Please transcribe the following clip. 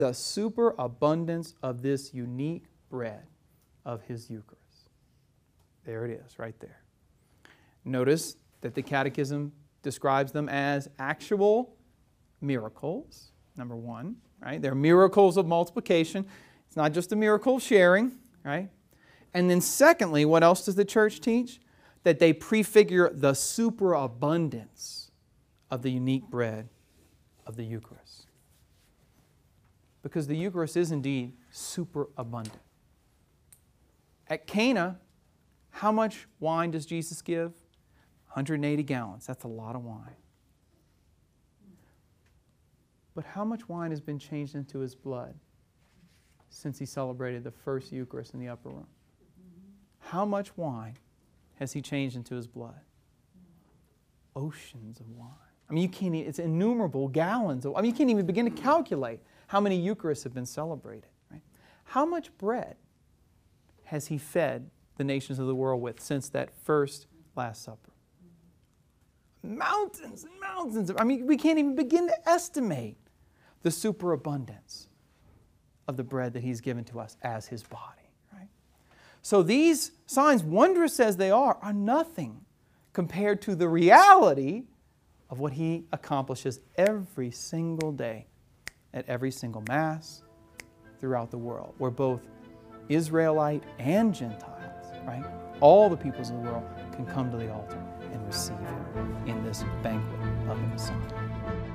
the superabundance of this unique bread of His Eucharist. There it is, right there. Notice that the Catechism describes them as actual miracles, number one, right? They're miracles of multiplication. It's not just a miracle of sharing, right? And then secondly, what else does the Church teach? That they prefigure the superabundance of the unique bread of the Eucharist. Because the Eucharist is indeed superabundant. At Cana, how much wine does Jesus give? 180 gallons. That's a lot of wine. But how much wine has been changed into His blood since He celebrated the first Eucharist in the upper room? How much wine has He changed into His blood? Oceans of wine. I mean, it's innumerable gallons. You can't even begin to calculate how many Eucharists have been celebrated. Right? How much bread has He fed the nations of the world with since that first Last Supper? Mountains and mountains. We can't even begin to estimate the superabundance of the bread that He's given to us as His body. Right? So these signs, wondrous as they are nothing compared to the reality of what He accomplishes every single day at every single Mass throughout the world, where both Israelite and Gentiles, right, all the peoples of the world can come to the altar and receive Him in this banquet of the Messiah.